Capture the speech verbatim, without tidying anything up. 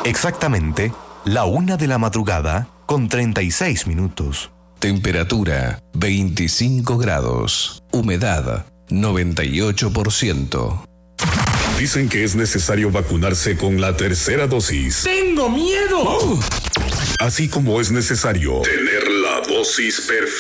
Exactamente la una de la madrugada con treinta y seis minutos. Temperatura veinticinco grados. Humedad noventa y ocho por ciento. Dicen que es necesario vacunarse con la tercera dosis. ¡Tengo miedo! Oh. Así como es necesario tener la dosis perfecta.